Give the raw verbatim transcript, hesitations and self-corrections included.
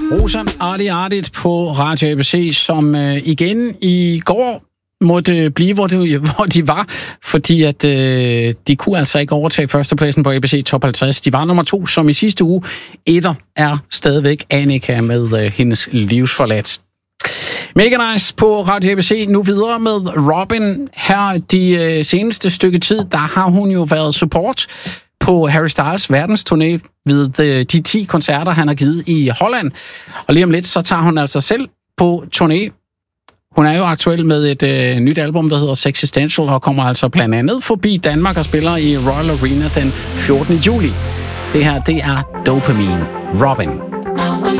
Rosa Arti Artit på Radio A B C, som øh, igen i går måtte blive, hvor de, hvor de var, fordi at øh, de kunne altså ikke overtage førstepladsen på A B C Top halvtreds. De var nummer to, som i sidste uge. Etter er stadigvæk Annika med øh, hendes livsforladt. Mega nice på Radio A B C. Nu videre med Robyn. Her de øh, seneste stykke tid, der har hun jo været support på Harry Styles verdensturné ved øh, de ti koncerter, han har givet i Holland. Og lige om lidt, så tager hun altså selv på turné. Hun er jo aktuel med et øh, nyt album, der hedder Sexistential, og kommer altså blandt andet forbi Danmark og spiller i Royal Arena den fjortende juli. Det her, det er Dopamine. Robyn.